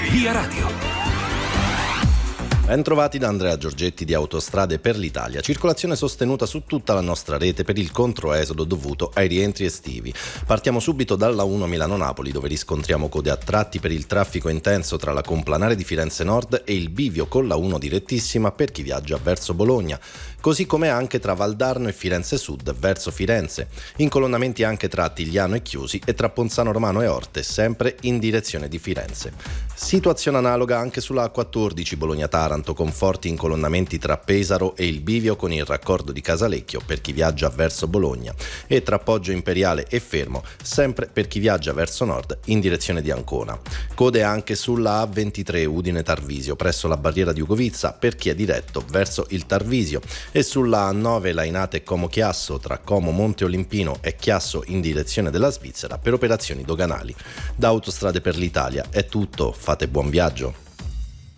Via Radio. Bentrovati da Andrea Giorgetti di Autostrade per l'Italia. Circolazione sostenuta su tutta la nostra rete per il controesodo dovuto ai rientri estivi. Partiamo subito dalla 1 Milano-Napoli, dove riscontriamo code a tratti per il traffico intenso tra la complanare di Firenze Nord e il bivio con la 1 direttissima per chi viaggia verso Bologna, così come anche tra Valdarno e Firenze Sud verso Firenze. Incolonnamenti anche tra Attigliano e Chiusi e tra Ponzano Romano e Orte, sempre in direzione di Firenze. Situazione analoga anche sulla A14 Bologna-Taranto, con forti incolonnamenti tra Pesaro e il bivio con il raccordo di Casalecchio per chi viaggia verso Bologna e tra Poggio Imperiale e Fermo, sempre per chi viaggia verso nord in direzione di Ancona. Code anche sulla A23 Udine-Tarvisio presso la barriera di Ugovizza per chi è diretto verso il Tarvisio e sulla A9 Lainate e Como Chiasso tra Como Monte Olimpino e Chiasso in direzione della Svizzera per operazioni doganali. Da Autostrade per l'Italia è tutto, fate buon viaggio.